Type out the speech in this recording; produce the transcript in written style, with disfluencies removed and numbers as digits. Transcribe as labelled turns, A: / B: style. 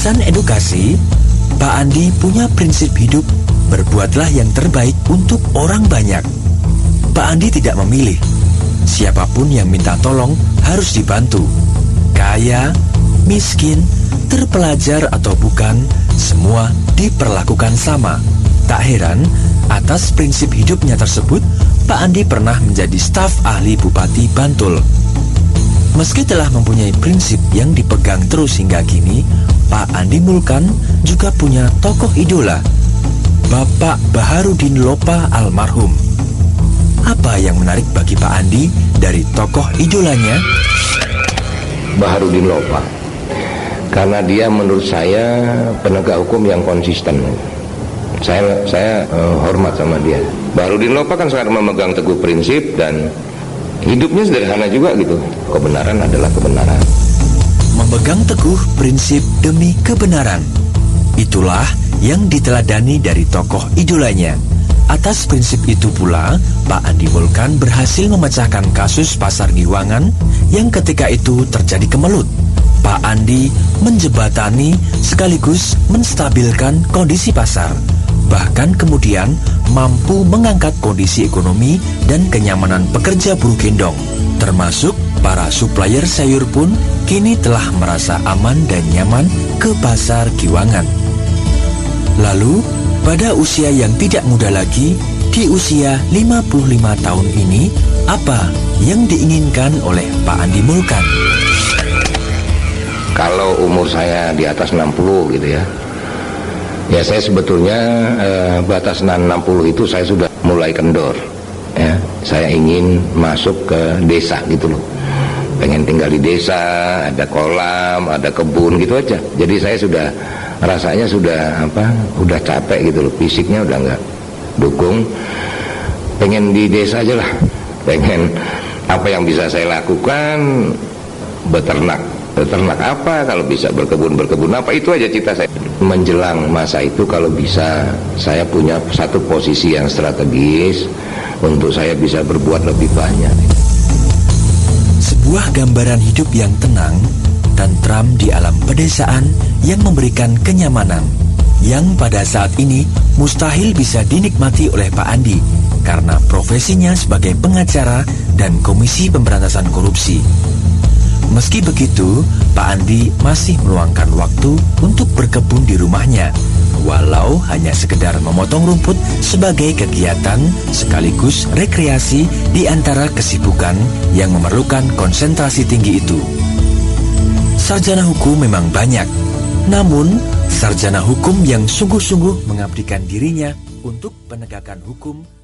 A: urusan edukasi, Pak Andi punya prinsip hidup, berbuatlah yang terbaik untuk orang banyak. Pak Andi tidak memilih. Siapapun yang minta tolong harus dibantu. Kaya, miskin, terpelajar atau bukan, semua diperlakukan sama. Tak heran, atas prinsip hidupnya tersebut, Pak Andi pernah menjadi staf ahli Bupati Bantul. Meski telah mempunyai prinsip yang dipegang terus hingga kini, Pak Andi Mulkan juga punya tokoh idola, Bapak Baharudin Lopa almarhum. Apa yang menarik bagi Pak Andi dari tokoh idolanya?
B: Baharudin Lopa, karena dia menurut saya penegak hukum yang konsisten. Saya hormat sama dia. Baharudin Lopa kan sangat memegang teguh prinsip dan hidupnya sederhana juga gitu. Kebenaran adalah kebenaran.
A: Memegang teguh prinsip demi kebenaran. Itulah yang diteladani dari tokoh idolanya. Atas prinsip itu pula, Pak Andi Mulkan berhasil memecahkan kasus Pasar Giwangan yang ketika itu terjadi kemelut. Pak Andi menjebatani sekaligus menstabilkan kondisi pasar. Bahkan kemudian mampu mengangkat kondisi ekonomi dan kenyamanan pekerja buruh gendong. Termasuk para supplier sayur pun kini telah merasa aman dan nyaman ke Pasar Giwangan. Lalu, pada usia yang tidak muda lagi, di usia 55 tahun ini, apa yang diinginkan oleh Pak Andi Mulkan?
B: Kalau umur saya di atas 60 gitu ya, ya saya sebetulnya batas 60 itu saya sudah mulai kendor ya. Saya ingin masuk ke desa gitu loh. Pengen tinggal di desa, ada kolam, ada kebun gitu aja. Jadi saya sudah rasanya udah capek gitu loh, fisiknya udah nggak dukung. Pengen di desa aja lah. Pengen apa yang bisa saya lakukan, beternak apa, kalau bisa berkebun apa, itu aja cita saya. Menjelang masa itu kalau bisa saya punya satu posisi yang strategis untuk saya bisa berbuat lebih banyak.
A: Sebuah gambaran hidup yang tenang, tentram di alam pedesaan yang memberikan kenyamanan, yang pada saat ini mustahil bisa dinikmati oleh Pak Andi karena profesinya sebagai pengacara dan Komisi Pemberantasan Korupsi. Meski begitu, Pak Andi masih meluangkan waktu untuk berkebun di rumahnya, walau hanya sekedar memotong rumput sebagai kegiatan sekaligus rekreasi di antara kesibukan yang memerlukan konsentrasi tinggi itu. Sarjana hukum memang banyak, namun sarjana hukum yang sungguh-sungguh mengabdikan dirinya untuk penegakan hukum